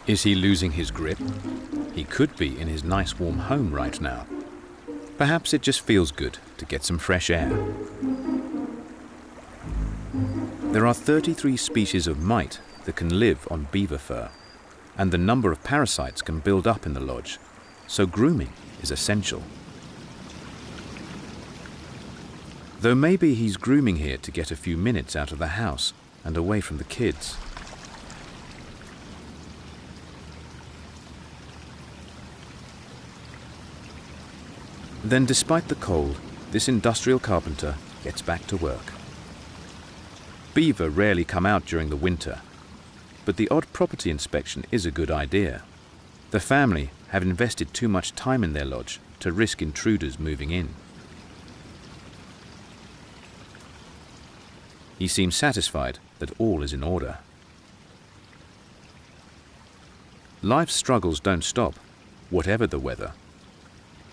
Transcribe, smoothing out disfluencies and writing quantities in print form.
Is he losing his grip? He could be in his nice warm home right now. Perhaps it just feels good to get some fresh air. There are 33 species of mite that can live on beaver fur, and the number of parasites can build up in the lodge, so grooming is essential. Though maybe he's grooming here to get a few minutes out of the house and away from the kids. Then, despite the cold, this industrial carpenter gets back to work. Beaver rarely come out during the winter, but the odd property inspection is a good idea. The family have invested too much time in their lodge to risk intruders moving in. He seems satisfied that all is in order. Life's struggles don't stop, whatever the weather.